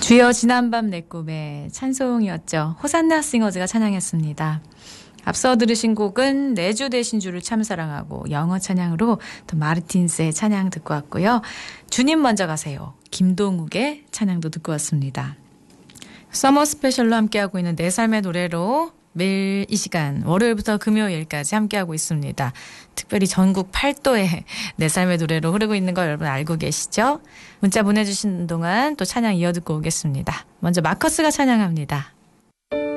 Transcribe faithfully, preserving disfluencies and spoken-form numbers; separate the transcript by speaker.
Speaker 1: 주여 지난밤 내 꿈에 찬송이었죠. 호산나 싱어즈가 찬양했습니다. 앞서 들으신 곡은 내 주 되신 주를 참 사랑하고 영어 찬양으로 또 마르틴스의 찬양 듣고 왔고요. 주님 먼저 가세요. 김동욱의 찬양도 듣고 왔습니다. 서머 스페셜로 함께하고 있는 내 삶의 노래로 매일 이 시간 월요일부터 금요일까지 함께하고 있습니다. 특별히 전국 팔 도에 내 삶의 노래로 흐르고 있는 거 여러분 알고 계시죠? 문자 보내주시는 동안 또 찬양 이어듣고 오겠습니다. 먼저 마커스가 찬양합니다.